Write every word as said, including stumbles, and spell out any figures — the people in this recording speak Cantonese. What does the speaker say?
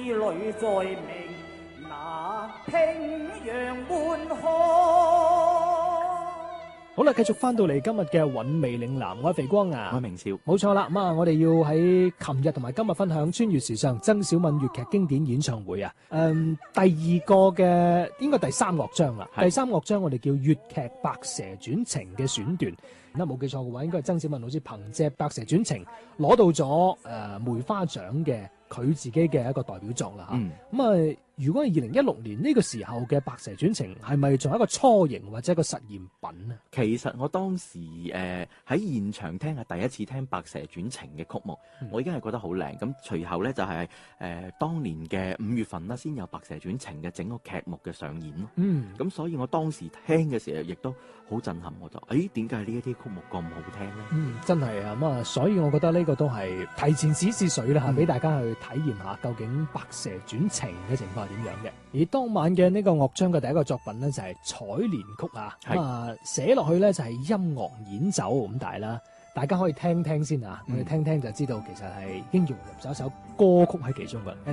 淚在鳴，那平陽滿河。 好啦，繼續翻到嚟今日嘅韻味嶺南，我係肥光啊， 我係明少， 冇錯啦。咁啊，我哋要喺琴日同埋今日分享穿越時尚曾小敏粵劇經典演唱會啊。誒、嗯，第二個嘅應該第三樂章啦。第三樂章我哋叫粵劇《白蛇傳情》嘅選段。咁冇記錯嘅話，應該係曾小敏老師憑借《白蛇傳情》攞到咗誒、呃、梅花獎嘅佢自己嘅一個代表作啦嚇。咁、嗯、啊，如果係二零一六年呢個時候嘅《白蛇傳情》，係咪仲係一個雛形或者一個實驗品啊？ 其實我當時誒喺、呃、現場聽係第一次聽《白蛇傳情》嘅曲目，嗯、我已經係覺得好靚。咁隨後咧就係、是、誒、呃、當年嘅五月份啦，先有《白蛇傳情》嘅整個劇目嘅上演咯。嗯，咁所以我當時聽嘅時候亦都好震撼，我就誒點解呢一啲曲目咁好聽咧？ 嗯，真係啊，咁啊，所以我覺得呢個都係提前試試水啦嚇，俾、嗯、大家去體驗下究竟《白蛇傳情》嘅情況係點樣嘅。而當晚嘅呢個樂章嘅第一個作品呢，就係、是《采蓮曲》啊，咁啊寫落去呢，就係音樂演奏咁大啦，大家可以聽聽先啊，我哋聽聽就知道其實係已經融入咗一首歌曲喺其中㗎。